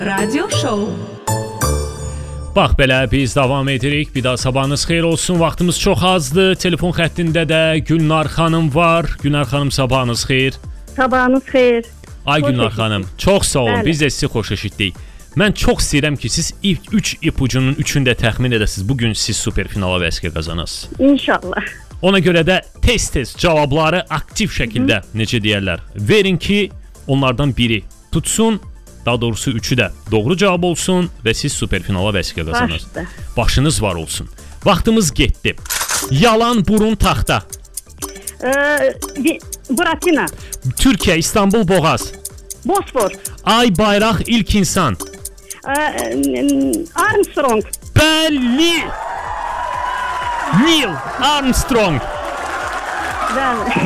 Radio Show. Bax belə biz davam edirik. Bir daha sabahınız xeyir olsun. Vaxtımız çox azdır. Telefon xəttində də Gülnar xanım var. Gülnar xanım sabahınız xeyir. Sabahınız xeyir. Ay Gülnar xanım, çox sağ olun. Bəli. Biz də sizi xoş eşitdik. Mən çox istəyirəm ki, siz ilk 3 ipucunun 3-ünü də təxmin edəsiniz. Bu gün siz super finala vəsiqə qazanasınız. İnşallah. Ona görə də tez-tez cavabları aktiv şəkildə, necə deyərlər, verin ki, onlardan biri tutsun, daha doğrusu 3'ü də doğru cavab olsun və siz super finala vəsiqə qazanırsınız. Başınız var olsun. Vaxtımız getdi. Yalan burun taxta. Buratina. Türkiyə, İstanbul, Boğaz. Bosfor. Ay, bayraq, ilk insan. Armstrong. Bəli. Neil Armstrong. Bəli.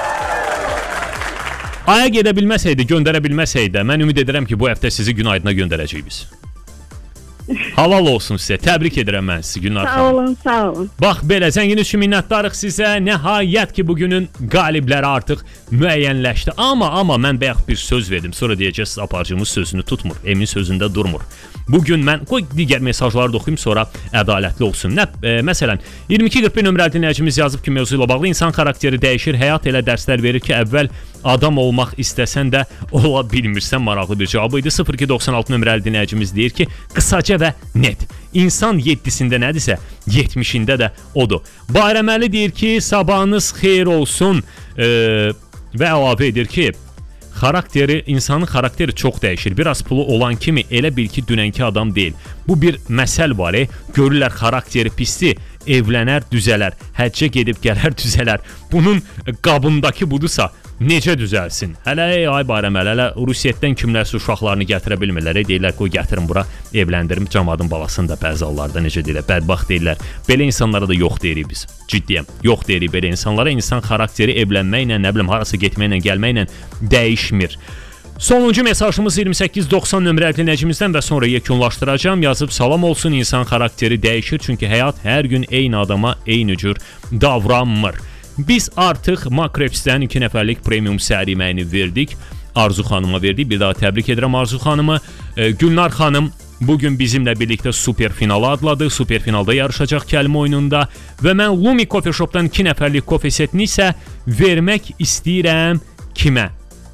Aya gedə bilməsəydi, göndərə bilməsəydi, mən ümid edirəm ki, bu həftə sizi Günaydına göndərəcəyik biz. Halal olsun sizə. Təbrik edirəm mən sizi Gülnar xanım. Sağ olun, sağ olun. Bax belə, zəngin üçün minnətdarıq sizə. Nəhayət ki, bugünün qalibləri artıq müəyyənləşdi. Amma mən bayaq bir söz verdim. Sonra deyəcəksiniz, aparıcımız sözünü tutmur. Emin sözündə durmur. Bugün mən digər mesajları da oxuyum, sonra ədalətli olsun. Məsələn, 2241 nömrəli dinləyicimiz yazıb ki, mövzu ilə bağlı insan xarakteri dəyişir. Həyat elə dərslər verir ki, əvvəl adam olmaq istəsən də ola bilmirsən. Maraqlı bir cavabı idi. 0296 nömrəli dinləyicimiz deyir ki, qısaca və net. İnsan 7-sində nədirsə, 70-ində də odur. Bayraməli deyir ki, sabahınız xeyir olsun və əlavə edir ki, insanın xarakteri çox dəyişir. Biraz pulu olan kimi elə bil ki, dünənki adam deyil. Bu bir məsəl var. Görürlər xarakteri pisdir, evlənər, düzələr. Həccə gedib gələr, düzələr. Bunun qabındakı budursa, necə düzəlsin? Hələ ay bayraməli, hələ Rusiyyətdən kimlərsə uşaqlarını gətirə bilmirlər. Deyirlər ki, o gətirin bura, evləndirim cəmadın balasını da bəzi hallarda, necə deyirlər, bədbaxt deyirlər. Belə insanlara da yox deyirik biz. Ciddiyəm. Yox deyirik belə insanlara. İnsan xarakteri evlənməklə, nə bilim, harasa getməklə, gəlməklə dəyişmir. Sonuncu mesajımız 2890 nömrəli dinləyicimizdən və sonra yekunlaşdıracağım. Yazıb salam olsun, insan xarakteri dəyişir. Çünki həyat hər gün eyni adama eyni cür davranmır. Biz artıq Makreps'dən 2 nəfərlik premium səriməyini verdik. Arzu xanıma verdik. Bir daha təbrik edirəm Arzu xanımı. Gülnar xanım bugün bizimlə birlikdə super finala adladı. Super finalda yarışacaq kəlmə oyununda. Və mən Lumi Coffee Shop'dan 2 nəfərlik kofe setini isə vermək istəyirəm kimə?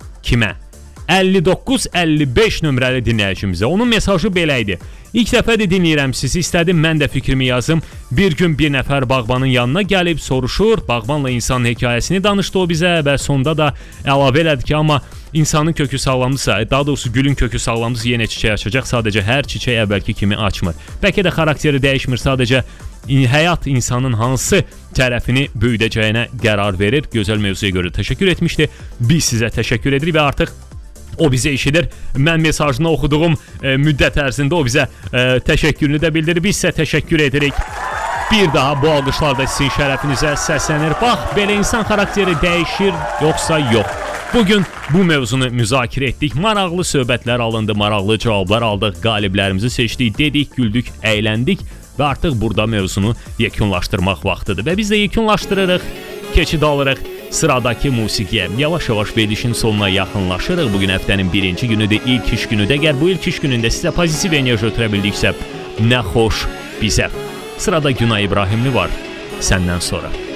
5955 nömrəli dinləyicimizə. Onun mesajı belə idi. İlk dəfədir dinləyirəm sizi, istədim mən də fikrimi yazım. Bir gün bir nəfər bağbanın yanına gəlib soruşur, bağbanla insanın hekayəsini danışdı o bizə və sonda da əlavə elədi ki, amma insanın kökü sağlamdırsa, daha doğrusu gülün kökü sağlamdırsa yenə çiçək açacaq, sadəcə hər çiçək əvvəlki kimi açmır. Bəlkə də xarakteri dəyişmir, sadəcə həyat insanın hansı tərəfini böyüdəcəyinə qərar verir. Gözəl mövzuya görə təşəkkür etmişdi. Biz sizə təşəkkür edirik və artıq o bizə eşidir. Mən mesajını oxuduğum müddət ərzində o bizə təşəkkürünü də bildirir. Biz sizə təşəkkür edirik. Bir daha bu alqışlar da sizin şərəfinizə səslənir. Bax, belə insan xarakteri dəyişir, yoxsa yox. Bugün bu mövzunu müzakirə etdik. Maraqlı söhbətlər alındı, maraqlı cavablar aldıq. Qaliblərimizi seçdik, dedik, güldük, əyləndik və artıq burada mövzunu yekunlaşdırmaq vaxtıdır. Və biz də yekunlaşdırırıq, keçid alırıq. Sıradakı musiqiyə yavaş-yavaş verilişin sonuna yaxınlaşırıq. Bugün həftənin birinci günüdür, ilk iş günüdür. Əgər bu ilk iş günündə sizə pozitiv enerji ötürə bildiksə, nə xoş bizə. Sırada Günay İbrahimli var, səndən sonra.